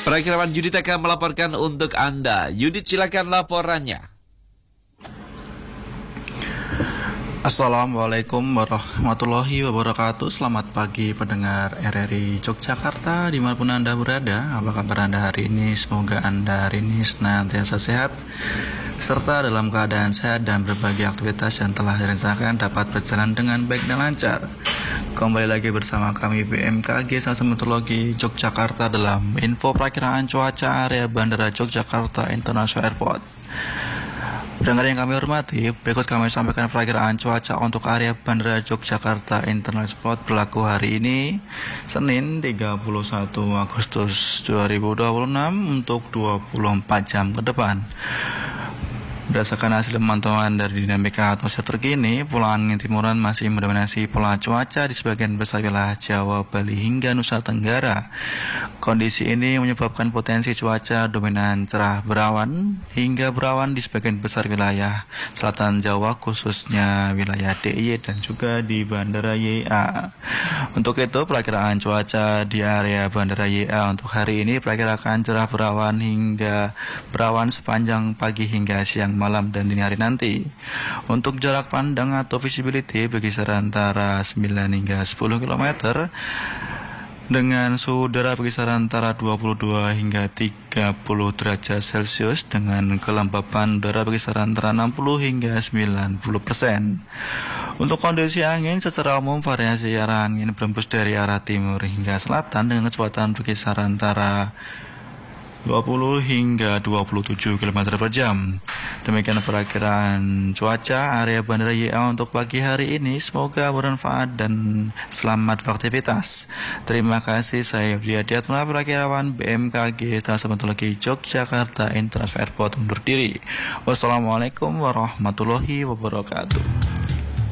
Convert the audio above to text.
Perakirawan Yudit akan melaporkan untuk Anda. Yudit, silakan laporannya. Assalamualaikum warahmatullahi wabarakatuh. Selamat pagi pendengar RRI Yogyakarta dimanapun Anda berada. Apa kabar Anda hari ini? Semoga Anda hari ini senantiasa sehat serta dalam keadaan sehat dan berbagai aktivitas yang telah direncanakan dapat berjalan dengan baik dan lancar. Kembali lagi bersama kami BMKG Stasiun Meteorologi Yogyakarta dalam info perakiraan cuaca area Bandara Yogyakarta International Airport. Pendengar yang kami hormati, berikut kami sampaikan perakiraan cuaca untuk area Bandara Yogyakarta International Airport berlaku hari ini, Senin 31 Agustus 2026 untuk 24 jam ke depan. Berdasarkan hasil pemantauan dari dinamika atmosfer terkini, pola angin timuran masih mendominasi pola cuaca di sebagian besar wilayah Jawa, Bali hingga Nusa Tenggara. Kondisi ini menyebabkan potensi cuaca dominan cerah berawan hingga berawan di sebagian besar wilayah selatan Jawa, khususnya wilayah DIY dan juga di Bandara YA. Untuk itu, perakiraan cuaca di area Bandara YA untuk hari ini perakirakan cerah berawan hingga berawan sepanjang pagi hingga siang malam dan dini hari nanti. Untuk jarak pandang atau visibility berkisar antara 9 hingga 10 km dengan suhu udara berkisar antara 22 hingga 30 derajat Celcius dengan kelembapan udara berkisar antara 60 hingga 90%. Untuk kondisi angin secara umum variasi arah angin berembus dari arah timur hingga selatan dengan kecepatan berkisar antara 20 hingga 27 km per jam. Demikian perakiraan cuaca area Bandara YA untuk pagi hari ini. Semoga bermanfaat dan selamat beraktivitas. Terima kasih, saya Yudi Adiatma, perakirawan BMKG Stasiun Meteorologi Yogyakarta International Airport undur diri. Wassalamualaikum warahmatullahi wabarakatuh.